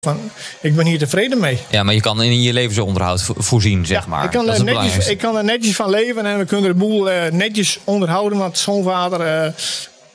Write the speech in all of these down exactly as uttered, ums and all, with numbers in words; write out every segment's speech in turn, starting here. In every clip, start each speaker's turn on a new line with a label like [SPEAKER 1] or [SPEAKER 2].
[SPEAKER 1] Van, ik ben hier tevreden mee.
[SPEAKER 2] Ja, maar je kan in je levensonderhoud voorzien, zeg
[SPEAKER 1] ja,
[SPEAKER 2] maar.
[SPEAKER 1] Ik kan,
[SPEAKER 2] dat
[SPEAKER 1] er
[SPEAKER 2] is
[SPEAKER 1] netjes, ik kan er netjes van leven en we kunnen de boel uh, netjes onderhouden. Want schoonvader, uh,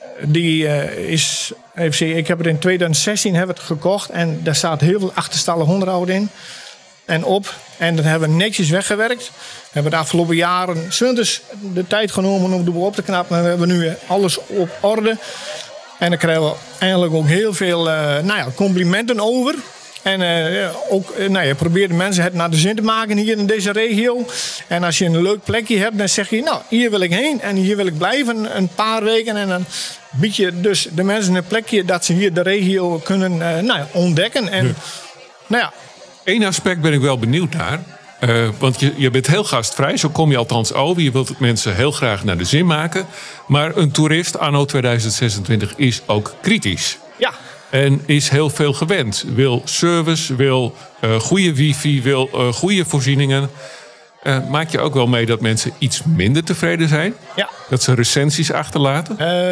[SPEAKER 1] die uh, is... Even, ik heb het in twintig zestien hebben we het gekocht en daar staat heel veel achterstallig onderhoud in. En op. En dat hebben we netjes weggewerkt. We hebben de afgelopen jaren dus de tijd genomen om de boel op te knappen. En we hebben nu alles op orde. En dan krijgen we eigenlijk ook heel veel uh, nou ja, complimenten over. En uh, ook, uh, nou, je probeert de mensen het naar de zin te maken hier in deze regio. En als je een leuk plekje hebt, dan zeg je, nou, hier wil ik heen en hier wil ik blijven een paar weken. En dan bied je dus de mensen een plekje dat ze hier de regio kunnen uh, nou ja, ontdekken. En, ja. Nou ja.
[SPEAKER 3] Eén aspect ben ik wel benieuwd naar. Uh, want je, je bent heel gastvrij, zo kom je althans over. Je wilt het mensen heel graag naar de zin maken. Maar een toerist anno tweeduizend zesentwintig is ook kritisch.
[SPEAKER 1] Ja.
[SPEAKER 3] En is heel veel gewend. Wil service, wil uh, goede wifi, wil uh, goede voorzieningen. Uh, maak je ook wel mee dat mensen iets minder tevreden zijn?
[SPEAKER 1] Ja.
[SPEAKER 3] Dat ze recensies achterlaten?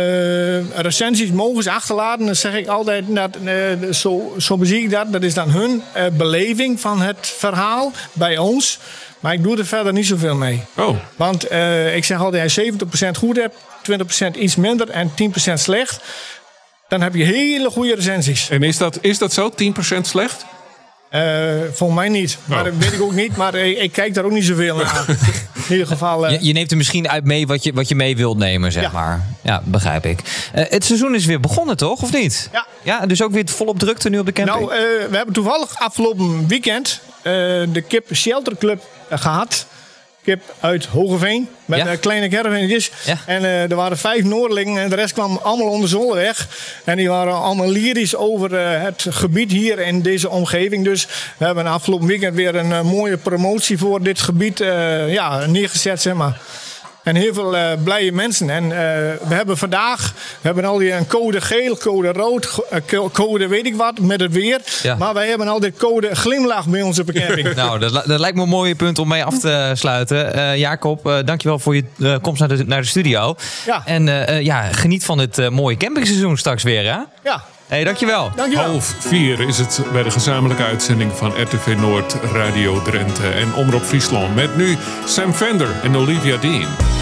[SPEAKER 1] Uh, recensies mogen ze achterlaten. Dan zeg ik altijd, dat, uh, zo, zo bezie ik dat. Dat is dan hun uh, beleving van het verhaal bij ons. Maar ik doe er verder niet zoveel mee.
[SPEAKER 3] Oh.
[SPEAKER 1] Want uh, ik zeg altijd, als je zeventig procent goed hebt, twintig procent iets minder en tien procent slecht, dan heb je hele goede recensies.
[SPEAKER 3] En is dat, is dat zo, tien procent slecht?
[SPEAKER 1] Uh, volgens mij niet. Maar oh. Dat weet ik ook niet. Maar ik, ik kijk daar ook niet zoveel naar. In ieder geval... Uh...
[SPEAKER 2] Je, je neemt er misschien uit mee wat je, wat je mee wilt nemen, zeg ja. maar. Ja, begrijp ik. Uh, het seizoen is weer begonnen, toch? Of niet?
[SPEAKER 1] Ja.
[SPEAKER 2] Ja, dus ook weer volop drukte nu op de camping?
[SPEAKER 1] Nou, uh, we hebben toevallig afgelopen weekend uh, de Kip Shelter Club uh, gehad. Kip uit Hogeveen. Met ja. kleine caravanetjes. Ja. En uh, er waren vijf Noordelingen. En de rest kwam allemaal onder Zolderweg. En die waren allemaal lyrisch over uh, het gebied hier in deze omgeving. Dus we hebben afgelopen weekend weer een uh, mooie promotie voor dit gebied uh, ja, neergezet, zeg maar. En heel veel uh, blije mensen. En uh, we hebben vandaag we hebben al die een code geel, code rood, code weet ik wat met het weer. Ja. Maar wij hebben al die code glimlach bij onze camping.
[SPEAKER 2] Nou, dat, dat lijkt me een mooie punt om mee af te sluiten. Uh, Jacob, uh, dankjewel voor je uh, komst naar de, naar de studio.
[SPEAKER 1] Ja.
[SPEAKER 2] En uh, ja, geniet van dit uh, mooie campingseizoen straks weer, hè?
[SPEAKER 1] Ja.
[SPEAKER 2] Hey, dankjewel.
[SPEAKER 1] dankjewel.
[SPEAKER 3] Half vier is het bij de gezamenlijke uitzending van R T V Noord, Radio Drenthe en Omroep Friesland. Met nu Sam Fender en Olivia Dean.